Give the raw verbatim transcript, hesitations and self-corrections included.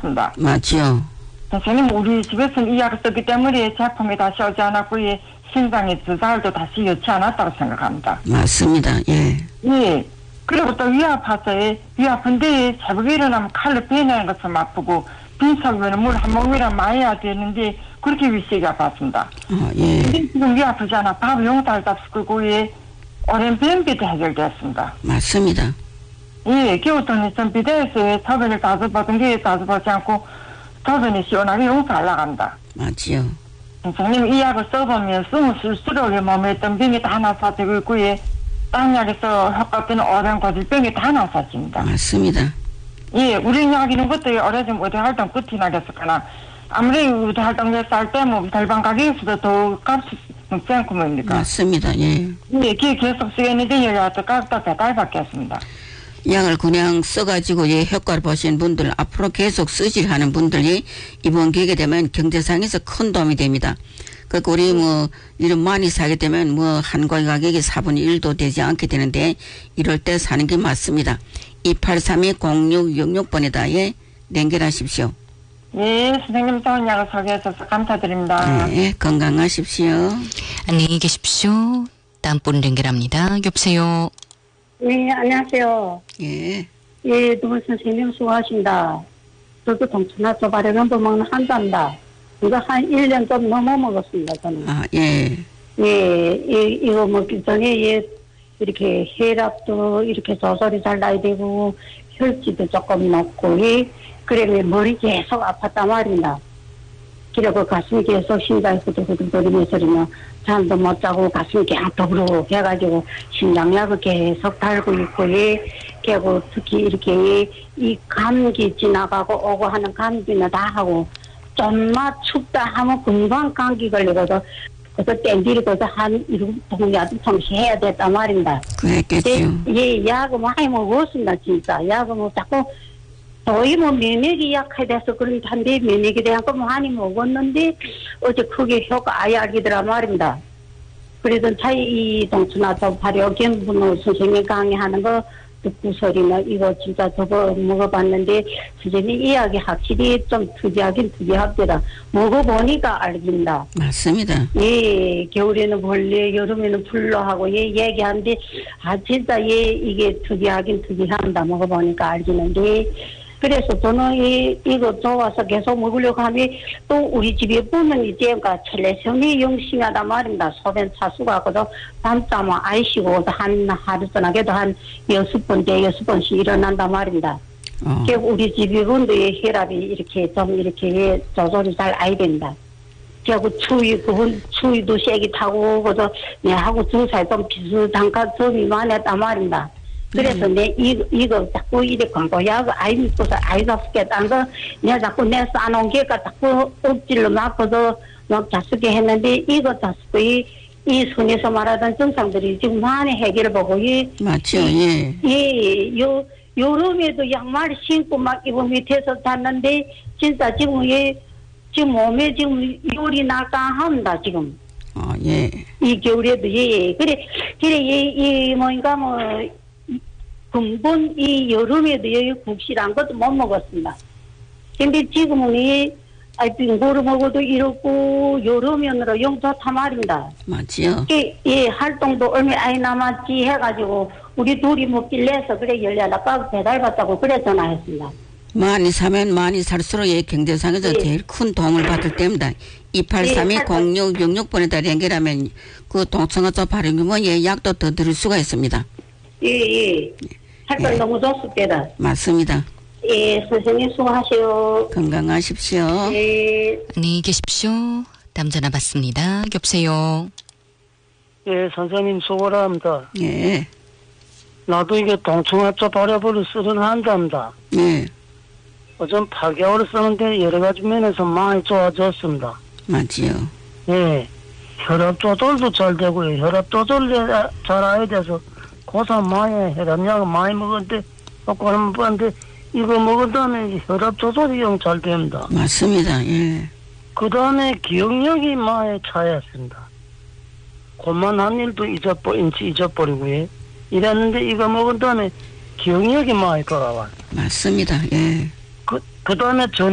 맞습니다. 맞죠. 선생님, 우리 집에서는 이 약을 썼기 때문에 제품이 다시 오지 않았고, 예, 신장의 주사율도 다시 여치 않았다고 생각합니다. 맞습니다. 예. 예. 그리고 또 위 아파서, 예, 위 아픈데 새벽에 일어나면 칼로 베내는 것은 아프고, 빈속이면 물 한 모금이랑 마셔야 되는데, 그렇게 위식이 아팠습니다. 어, 예. 근데 지금 위 아프지 않아. 밥 용달 잡수고, 예, 오랜 변비도 해결됐습니다. 맞습니다. 예, 겨우통이 좀 비대해서 소변을 따져보던 게 따져보지 않고, 소변이 시원하게 용잘 나간다. 맞지요. 선생님, 이 약을 써보면 숨을 쉴수록 몸에 있던 병이 다 나사지고 있고, 예, 딴 약에서 효과 때는 오랜 고질병이 다 나사집니다. 맞습니다. 예, 우리 약이는 것도 오래전 의대 활동 끝이 나겠을까나, 아무리 의대 활동에서 할 때, 뭐, 달방 가격에서도 더 값이 높지 않고 뭡니까? 맞습니다. 예. 예, 그게 계속 쓰겠는데, 여기가 또 값도 배달 받겠습니다. 약을 그냥 써가지고 예, 효과를 보신 분들, 앞으로 계속 쓰질 하는 분들이 이번 기회가 되면 경제상에서 큰 도움이 됩니다. 그러니까 우리 뭐 이런 많이 사게 되면 뭐 한 고기 가격이 사분의 일도 되지 않게 되는데 이럴 때 사는 게 맞습니다. 이팔삼이 공육육육 번에다 예, 연결하십시오. 예, 선생님 좋은 약을 소개해 주셔서 감사드립니다. 네, 건강하십시오. 안녕히 계십시오. 다음 분 연결합니다. 여보세요. 네, 안녕하세요. 예. 예, 두 분 선생님 수고하십니다. 저도 동천화 조바르는 거 먹는 한답니다. 이거 한 일 년 좀 넘어 먹었습니다, 저는. 아, 예. 예, 이, 이거 먹기 전에, 예, 이렇게 혈압도 이렇게 조절이 잘 나야 되고, 혈지도 조금 높고, 예, 그래, 머리 계속 아팠단 말입니다. 그리고 가슴이 계속 심장에서 두근거리면서 그러면 잠도 못 자고 가슴이 그냥 더부룩 해가지고 심장약을 계속 달고 있고, 예, 그리고 특히 이렇게 이 감기 지나가고 오고 하는 감기는 다 하고, 좀만 춥다 하면 금방 감기 걸리거든. 그래서 땡기리고서 한 이런 동야도 잠시 해야 됐단 말입니다. 그랬겠죠. 예, 약을 많이 먹었습니다, 진짜. 약을 뭐 자꾸 거의 뭐 면역이 약해져서 그런 한데 면역에 대한 거 많이 먹었는데 어제 크게 효과 아예 알기더라 말입니다. 그래서 차이 이 동천화 좀 발효경분호 선생님 강의하는 거 듣고 소리는 이거 진짜 저거 먹어봤는데 선생님 이야기 확실히 좀 특이하긴 특이합니다. 먹어보니까 알긴다. 맞습니다. 예, 겨울에는 벌레, 여름에는 풀로 하고 예 얘기하는데 아 진짜 예 이게 특이하긴 특이합니다. 먹어보니까 알기는데 그래서 저는 이 이거 좋아서 계속 먹으려고 하면 또 우리 집에 보면 이제 그 텔레성이 용심하단 말입니다. 소변 차수가 거든 밤잠은 안 쉬고 한 하루 저녁에도 한 여섯 번째 여섯 번씩 일어난단 말입니다. 어. 결국 우리 집에 분도 혈압이 이렇게 좀 이렇게 조절이 잘 안 된다. 결국 추위 그분 추위도 세게 타고 그래서 내하고 주사에 좀 비슷한 가 점이 많았단 말입니다. 그래서 음. 내 이, 이거 자꾸 이래 광고약 아이 믿고서 아이가 쓰겠다는 거 내가 자꾸 내 싸놓은 게가 자꾸 억지로 막고서 막 자쓰게 했는데 이거 자쓰고 이, 이 손에서 말하던 증상들이 지금 많이 해결보고 이 맞죠. 예. 예, 요 여름에도 양말 신고 막 이거 밑에서 탔는데 진짜 지금 예 지금 몸에 지금 열이 날까 합니다 지금. 어, 예. 이 겨울에도 예 그래 그래 이이 뭐인가 뭐 근본 이 여름에도 여기 국시란 것도 못 먹었습니다. 근데 지금은 이 빙고를 먹어도 이렇고 여름면으로 용좋다 말입니다. 맞지요. 예, 예 활동도 얼마 안 남았지 해가지고 우리 둘이 먹길래서 그래 열려나가 배달받자고 그래 전화했습니다. 많이 사면 많이 살수록 예, 경제상에서 예. 제일 큰 도움을 받을 때입니다. 이팔삼이 공육육육 번에다 연결하면 그 동청화조 발효기면 예, 약도 더 들을 수가 있습니다. 예, 예. 할건 예. 너무 좋습니다. 맞습니다. 예, 선생님 수고하세요. 건강하십시오. 예. 안녕히 계십시오. 다음 전화 받습니다. 여보세요. 예, 선생님 수고를 합니다. 예. 나도 이게 동충하초 발효물을 쓰는 한답니다. 예. 어전 팔 개월 쓰는데 여러 가지 면에서 많이 좋아졌습니다. 맞지요. 예. 혈압 조절도 잘 되고요. 혈압 조절이 잘 아야 돼서 고산 많이 혈압약을 많이 먹었는데 먹고는 먹었는데 이거 먹은 다음에 혈압 조절이 영 잘 됩니다. 맞습니다. 예. 그 다음에 기억력이 많이 차였습니다. 그만한 일도 잊어버, 잊어버리고요. 이랬는데 이거 먹은 다음에 기억력이 많이 돌아와요. 맞습니다. 예. 그, 그 다음에 전